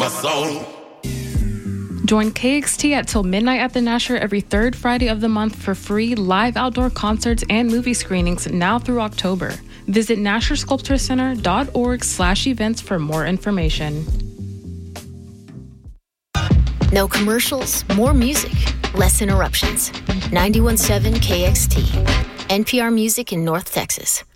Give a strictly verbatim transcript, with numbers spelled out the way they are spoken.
my soul. Join K X T at Till Midnight at the Nasher every third Friday of the month for free live outdoor concerts and movie screenings now through October. Visit nasher sculpture center dot org slash events for more information. No commercials, more music, less interruptions. ninety-one point seven K X T, N P R Music in North Texas.